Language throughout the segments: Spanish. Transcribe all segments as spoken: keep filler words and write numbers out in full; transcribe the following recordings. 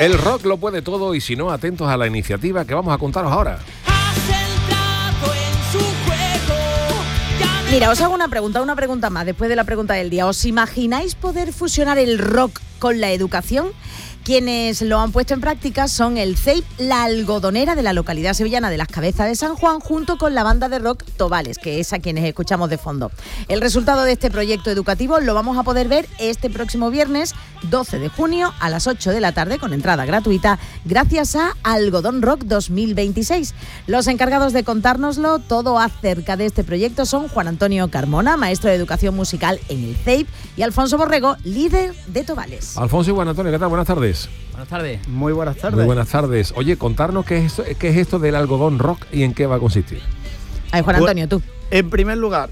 El rock lo puede todo y si no, atentos a la iniciativa que vamos a contaros ahora. Mira, os hago una pregunta, una pregunta más, después de la pregunta del día. ¿Os imagináis poder fusionar el rock con la educación? Quienes lo han puesto en práctica son el C E I P La Algodonera de la localidad sevillana de Las Cabezas de San Juan, junto con la banda de rock Tobales, que es a quienes escuchamos de fondo. El resultado de este proyecto educativo lo vamos a poder ver este próximo viernes doce de junio a las ocho de la tarde con entrada gratuita, gracias a Algodón Rock dos mil veintiséis. Los encargados de contárnoslo todo acerca de este proyecto son Juan Antonio Carmona, maestro de educación musical en el C E I P, y Alfonso Borrego, líder de Tobales. Alfonso y Juan Antonio, ¿qué tal? Buenas tardes. Buenas tardes. Muy buenas tardes. Muy buenas tardes. Oye, contarnos qué es esto, qué es esto del algodón rock y en qué va a consistir. Ay, Juan Antonio, tú. En primer lugar,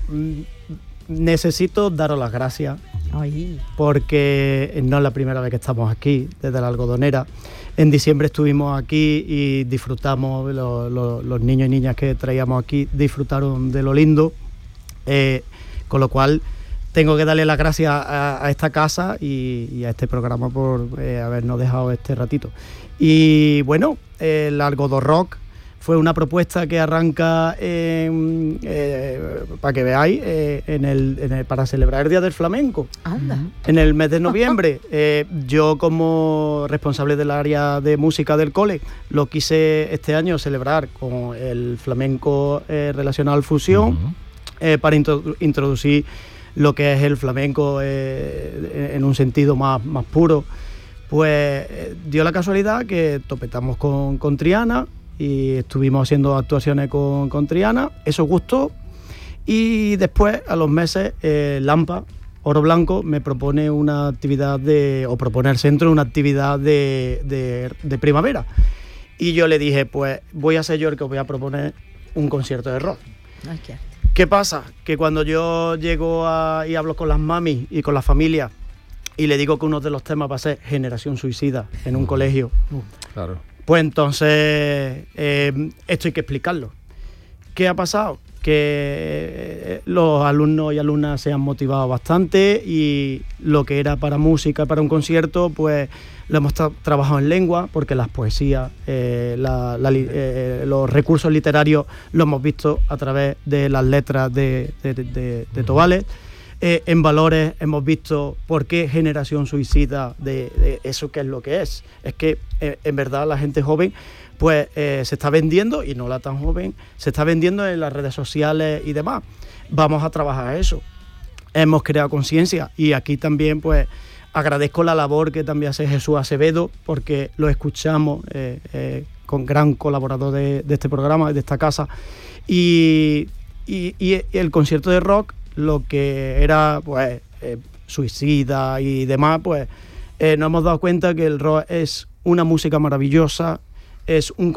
necesito daros las gracias. Ay. Porque no es la primera vez que estamos aquí, desde la Algodonera. En diciembre estuvimos aquí y disfrutamos, lo, lo, los niños y niñas que traíamos aquí disfrutaron de lo lindo, eh, con lo cual tengo que darle las gracias a, a esta casa y, y a este programa por eh, habernos dejado este ratito. Y bueno, el Algodón Rock fue una propuesta que arranca, eh, eh, para que veáis, eh, en el, en el, para celebrar el Día del Flamenco. Anda. En el mes de noviembre. eh, yo, como responsable del área de música del cole, lo quise este año celebrar con el flamenco eh, relacionado al fusión, uh-huh. eh, para introdu- introducir lo que es el flamenco eh, en un sentido más, más puro. Pues eh, dio la casualidad que topetamos con, con Triana y estuvimos haciendo actuaciones con, con Triana, eso gustó, y después, a los meses, eh, Lampa, Oro Blanco, me propone una actividad de, o propone al centro una actividad de, de, de primavera, y yo le dije, pues voy a ser yo el que os voy a proponer un concierto de rock. Ay, qué. ¿Qué pasa? Que cuando yo llego a, y hablo con las mamis y con la familia y le digo que uno de los temas va a ser Generación Suicida en un colegio, Claro. pues entonces eh, esto hay que explicarlo. ¿Qué ha pasado? Que los alumnos y alumnas se han motivado bastante y lo que era para música, para un concierto, pues lo hemos tra- trabajado en lengua, porque las poesías, eh, la, la, eh, los recursos literarios lo hemos visto a través de las letras de, de, de, de Tobales. Eh, en valores hemos visto por qué Generación Suicida, de, de eso qué es lo que es. Es que eh, en verdad la gente joven pues eh, se está vendiendo, y no la tan joven, se está vendiendo en las redes sociales y demás. Vamos a trabajar eso. Hemos creado conciencia, y aquí también pues agradezco la labor que también hace Jesús Acevedo, porque lo escuchamos eh, eh, con gran colaborador de, de este programa, de esta casa, y, y, y el concierto de rock, lo que era pues eh, suicida y demás, pues eh, nos hemos dado cuenta que el rock es una música maravillosa, es un